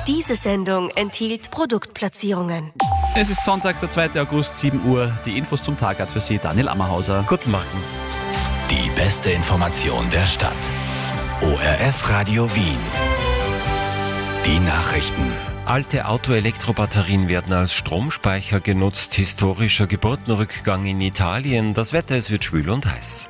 Diese Sendung enthielt Produktplatzierungen. Es ist Sonntag, der 2. August, 7 Uhr. Die Infos zum Tag hat für Sie Daniel Ammerhauser. Guten Morgen. Die beste Information der Stadt. ORF Radio Wien. Die Nachrichten. Alte Auto-Elektrobatterien werden als Stromspeicher genutzt. Historischer Geburtenrückgang in Italien. Das Wetter, es wird schwül und heiß.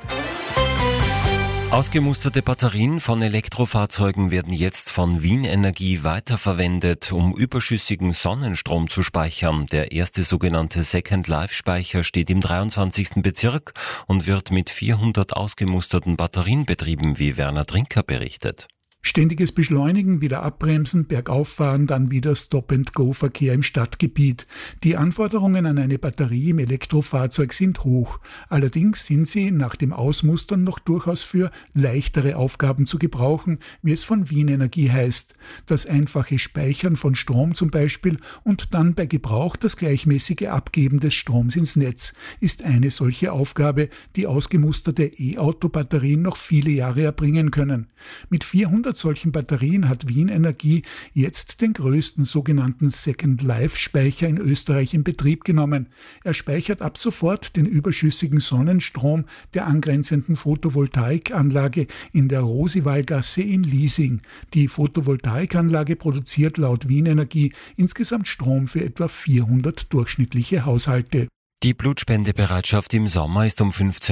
Ausgemusterte Batterien von Elektrofahrzeugen werden jetzt von Wien Energie weiterverwendet, um überschüssigen Sonnenstrom zu speichern. Der erste sogenannte Second-Life-Speicher steht im 23. Bezirk und wird mit 400 ausgemusterten Batterien betrieben, wie Werner Trinker berichtet. Ständiges Beschleunigen, wieder abbremsen, bergauffahren, dann wieder Stop-and-Go-Verkehr im Stadtgebiet. Die Anforderungen an eine Batterie im Elektrofahrzeug sind hoch. Allerdings sind sie nach dem Ausmustern noch durchaus für leichtere Aufgaben zu gebrauchen, wie es von Wien Energie heißt. Das einfache Speichern von Strom zum Beispiel und dann bei Gebrauch das gleichmäßige Abgeben des Stroms ins Netz ist eine solche Aufgabe, die ausgemusterte E-Auto-Batterien noch viele Jahre erbringen können. Mit 400 solchen Batterien hat Wien Energie jetzt den größten sogenannten Second-Life-Speicher in Österreich in Betrieb genommen. Er speichert ab sofort den überschüssigen Sonnenstrom der angrenzenden Photovoltaikanlage in der Rosiwallgasse in Liesing. Die Photovoltaikanlage produziert laut Wien Energie insgesamt Strom für etwa 400 durchschnittliche Haushalte. Die Blutspendebereitschaft im Sommer ist um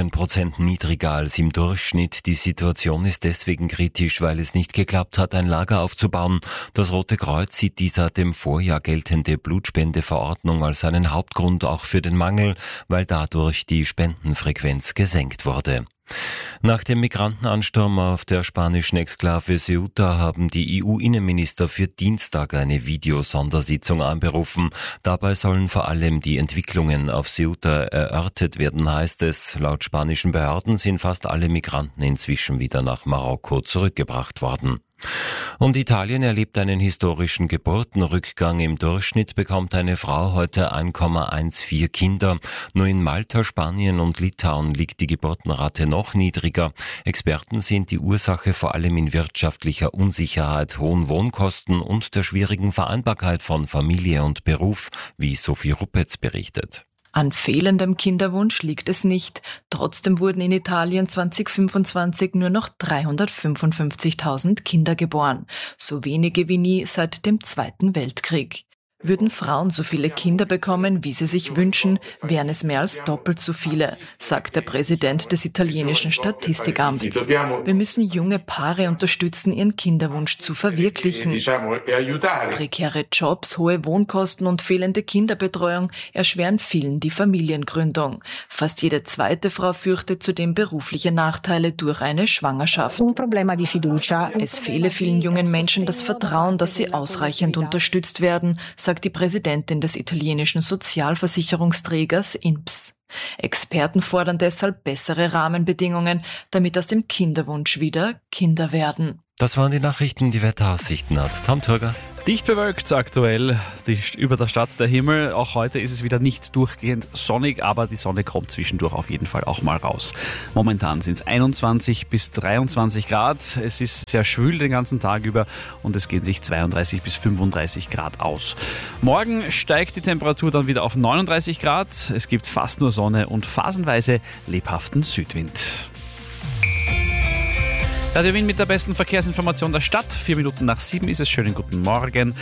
15% niedriger als im Durchschnitt. Die Situation ist deswegen kritisch, weil es nicht geklappt hat, ein Lager aufzubauen. Das Rote Kreuz sieht die seit dem Vorjahr geltende Blutspendeverordnung als einen Hauptgrund auch für den Mangel, weil dadurch die Spendenfrequenz gesenkt wurde. Nach dem Migrantenansturm auf der spanischen Exklave Ceuta haben die EU-Innenminister für Dienstag eine Videosondersitzung einberufen. Dabei sollen vor allem die Entwicklungen auf Ceuta erörtert werden, heißt es. Laut spanischen Behörden sind fast alle Migranten inzwischen wieder nach Marokko zurückgebracht worden. Und Italien erlebt einen historischen Geburtenrückgang. Im Durchschnitt bekommt eine Frau heute 1,14 Kinder. Nur in Malta, Spanien und Litauen liegt die Geburtenrate noch niedriger. Experten sehen die Ursache vor allem in wirtschaftlicher Unsicherheit, hohen Wohnkosten und der schwierigen Vereinbarkeit von Familie und Beruf, wie Sophie Ruppetz berichtet. An fehlendem Kinderwunsch liegt es nicht. Trotzdem wurden in Italien 2025 nur noch 355.000 Kinder geboren. So wenige wie nie seit dem Zweiten Weltkrieg. Würden Frauen so viele Kinder bekommen, wie sie sich wünschen, wären es mehr als doppelt so viele, sagt der Präsident des italienischen Statistikamts. Wir müssen junge Paare unterstützen, ihren Kinderwunsch zu verwirklichen. Prekäre Jobs, hohe Wohnkosten und fehlende Kinderbetreuung erschweren vielen die Familiengründung. Fast jede zweite Frau fürchtet zudem berufliche Nachteile durch eine Schwangerschaft. Es fehle vielen jungen Menschen das Vertrauen, dass sie ausreichend unterstützt werden, sagt die Präsidentin des italienischen Sozialversicherungsträgers INPS. Experten fordern deshalb bessere Rahmenbedingungen, damit aus dem Kinderwunsch wieder Kinder werden. Das waren die Nachrichten, die Wetteraussichten hat Tom Turger. Dicht bewölkt aktuell über der Stadt der Himmel. Auch heute ist es wieder nicht durchgehend sonnig, aber die Sonne kommt zwischendurch auf jeden Fall auch mal raus. Momentan sind es 21 bis 23 Grad. Es ist sehr schwül den ganzen Tag über und es gehen sich 32 bis 35 Grad aus. Morgen steigt die Temperatur dann wieder auf 39 Grad. Es gibt fast nur Sonne und phasenweise lebhaften Südwind. Radio Wien mit der besten Verkehrsinformation der Stadt. 4 Minuten nach 7 ist es. Schönen guten Morgen.